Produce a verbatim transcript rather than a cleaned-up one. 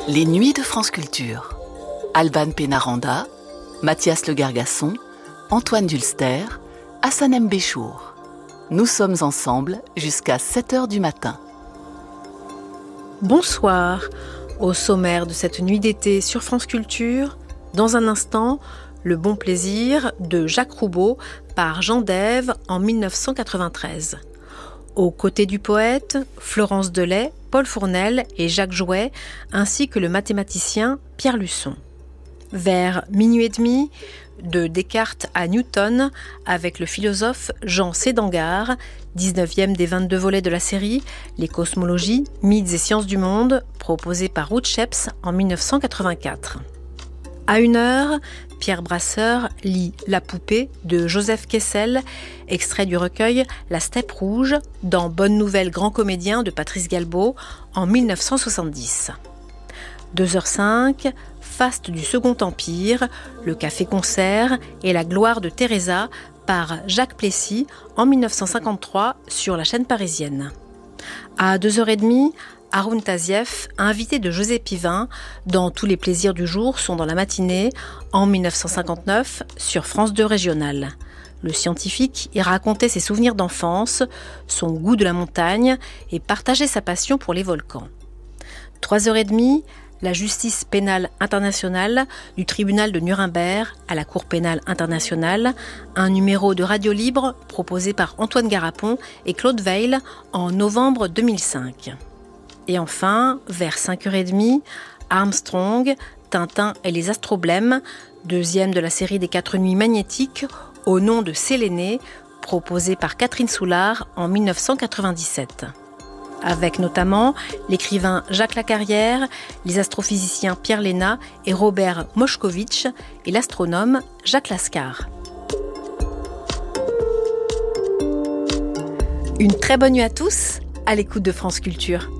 Les Nuits de France Culture. Alban Pénaranda, Mathias Le Gargasson, Antoine Dulster, Hassanem Béchour. Nous sommes ensemble jusqu'à sept heures du matin. Bonsoir. Au sommaire de cette nuit d'été sur France Culture, dans un instant, Le Bon Plaisir de Jacques Roubaud par Jean Dève en dix-neuf cent quatre-vingt-treize. Aux côtés du poète, Florence Delay, Paul Fournel et Jacques Jouet, ainsi que le mathématicien Pierre Luçon. Vers minuit et demi, de Descartes à Newton, avec le philosophe Jean Sédangar, dix-neuvième des vingt-deux volets de la série Les cosmologies, mythes et sciences du monde, proposé par Ruth Sheps en dix-neuf cent quatre-vingt-quatre. À une heure, Pierre Brasseur lit La poupée de Joseph Kessel, extrait du recueil La steppe rouge dans Bonne nouvelle grand comédien de Patrice Galbaud en dix-neuf cent soixante-dix. deux heures cinq, Faste du Second Empire, le café-concert et la gloire de Teresa par Jacques Plessis en dix-neuf cent cinquante-trois sur la chaîne parisienne. À deux heures trente, Haroun Tazieff, invité de José Pivin dans Tous les plaisirs du jour sont dans la matinée en dix-neuf cent cinquante-neuf sur France deux Régional. Le scientifique y racontait ses souvenirs d'enfance, son goût de la montagne et partageait sa passion pour les volcans. trois heures trente, la justice pénale internationale du tribunal de Nuremberg à la Cour pénale internationale, un numéro de radio libre proposé par Antoine Garapon et Claude Veil en novembre deux mille cinq. Et enfin, vers cinq heures trente, Armstrong, Tintin et les astroblèmes, deuxième de la série des quatre nuits magnétiques, au nom de Séléné, proposé par Catherine Soulard en dix-neuf cent quatre-vingt-dix-sept. Avec notamment l'écrivain Jacques Lacarrière, les astrophysiciens Pierre Léna et Robert Moszkowicz et l'astronome Jacques Lascar. Une très bonne nuit à tous, à l'écoute de France Culture.